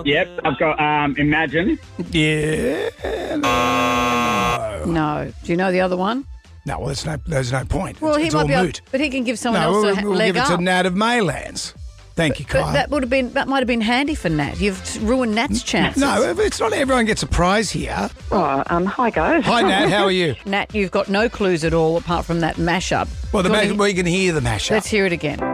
Yep, I've got Imagine. Yeah. No. Do you know the other one? No, well, there's no point. Well, he it's might all be able, moot. but he can give someone No, else a we'll leg give it up. to Nat of Maylands. Thank you, Kyle. But that might have been handy for Nat. You've ruined Nat's chances. No, it's not everyone gets a prize here. Hi, guys. Hi, Nat. How are you? Nat, you've got no clues at all apart from that mashup. Well, you can hear the mashup. Let's hear it again.